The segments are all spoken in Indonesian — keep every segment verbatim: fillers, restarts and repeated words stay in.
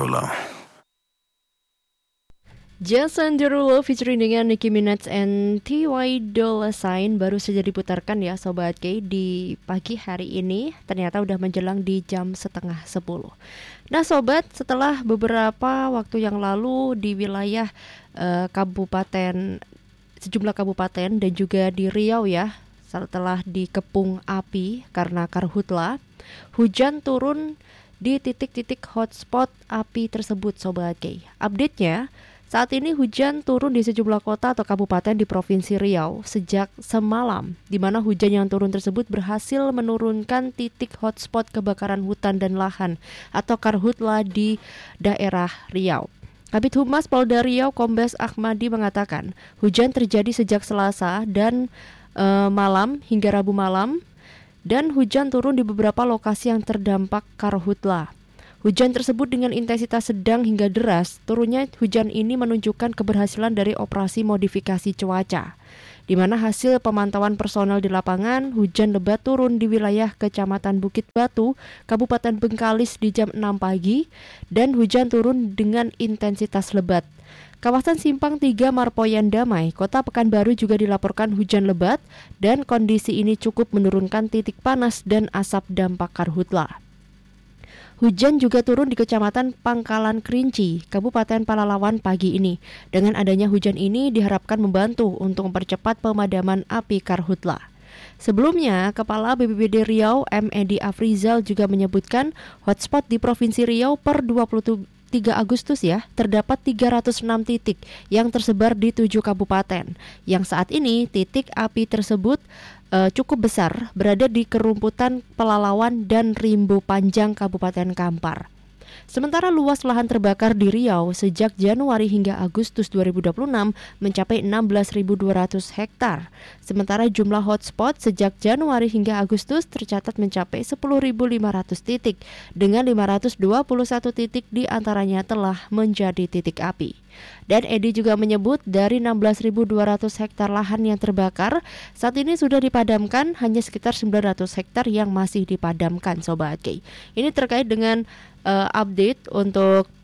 Derulo. Jason Derulo featuring dengan Nicki Minaj and T Y Dolla Sign baru saja diputarkan ya Sobat K di pagi hari ini. Ternyata udah menjelang di jam setengah sepuluh. Nah Sobat, setelah beberapa waktu yang lalu di wilayah uh, kabupaten, sejumlah kabupaten dan juga di Riau ya, setelah dikepung api karena karhutla, hujan turun di titik-titik hotspot api tersebut Sobat K. Update-nya, saat ini hujan turun di sejumlah kota atau kabupaten di Provinsi Riau sejak semalam, di mana hujan yang turun tersebut berhasil menurunkan titik hotspot kebakaran hutan dan lahan atau karhutla di daerah Riau. Kabid Humas Polda Riau Kombes Ahmadi mengatakan, hujan terjadi sejak Selasa dan e, malam hingga Rabu malam, dan hujan turun di beberapa lokasi yang terdampak karhutla. Hujan tersebut dengan intensitas sedang hingga deras. Turunnya hujan ini menunjukkan keberhasilan dari operasi modifikasi cuaca, di mana hasil pemantauan personel di lapangan, hujan lebat turun di wilayah Kecamatan Bukit Batu, Kabupaten Bengkalis di jam enam pagi, dan hujan turun dengan intensitas lebat. Kawasan Simpang tiga Marpoyan Damai, Kota Pekanbaru juga dilaporkan hujan lebat, dan kondisi ini cukup menurunkan titik panas dan asap dampak karhutla. Hujan juga turun di Kecamatan Pangkalan Kerinci, Kabupaten Palalawan pagi ini. Dengan adanya hujan ini diharapkan membantu untuk mempercepat pemadaman api karhutla. Sebelumnya, Kepala B P B D Riau M. Edi Afrizal juga menyebutkan hotspot di Provinsi Riau per dua puluh tiga Agustus ya, terdapat tiga ratus enam titik yang tersebar di tujuh kabupaten. Yang saat ini titik api tersebut uh, cukup besar, berada di Kerumputan Pelalawan dan Rimbo Panjang Kabupaten Kampar. Sementara luas lahan terbakar di Riau sejak Januari hingga Agustus dua ribu dua puluh enam mencapai enam belas ribu dua ratus hektar. Sementara jumlah hotspot sejak Januari hingga Agustus tercatat mencapai sepuluh ribu lima ratus titik, dengan lima ratus dua puluh satu titik diantaranya telah menjadi titik api. Dan Edi juga menyebut dari enam belas ribu dua ratus hektar lahan yang terbakar, saat ini sudah dipadamkan hanya sekitar sembilan ratus hektar yang masih dipadamkan Sobat K. Ini terkait dengan uh, update untuk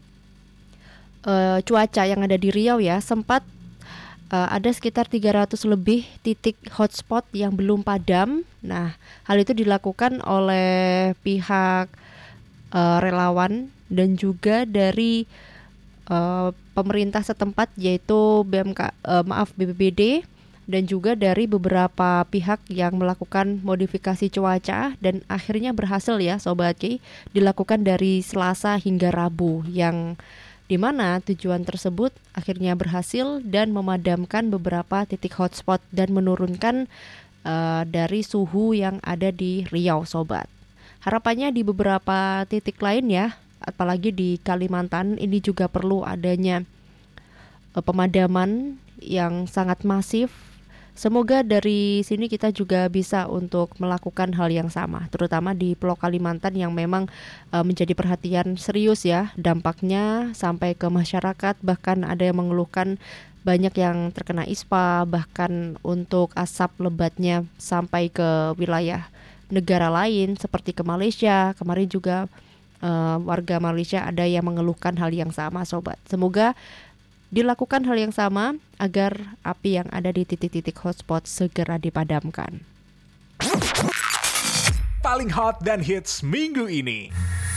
uh, cuaca yang ada di Riau ya. Sempat uh, ada sekitar tiga ratus lebih titik hotspot yang belum padam. Nah, hal itu dilakukan oleh pihak uh, relawan dan juga dari Uh, pemerintah setempat yaitu B M K uh, maaf B P B D dan juga dari beberapa pihak yang melakukan modifikasi cuaca, dan akhirnya berhasil ya Sobat Ki, dilakukan dari Selasa hingga Rabu, yang dimana tujuan tersebut akhirnya berhasil dan memadamkan beberapa titik hotspot dan menurunkan uh, dari suhu yang ada di Riau Sobat. Harapannya di beberapa titik lain ya, apalagi di Kalimantan ini juga perlu adanya uh, pemadaman yang sangat masif. Semoga dari sini kita juga bisa untuk melakukan hal yang sama, terutama di Pulau Kalimantan yang memang uh, menjadi perhatian serius ya dampaknya sampai ke masyarakat. Bahkan ada yang mengeluhkan banyak yang terkena ispa, bahkan untuk asap lebatnya sampai ke wilayah negara lain seperti ke Malaysia. Kemarin juga Uh, warga Malaysia ada yang mengeluhkan hal yang sama Sobat. Semoga dilakukan hal yang sama agar api yang ada di titik-titik hotspot segera dipadamkan. Paling hot dan hits minggu ini.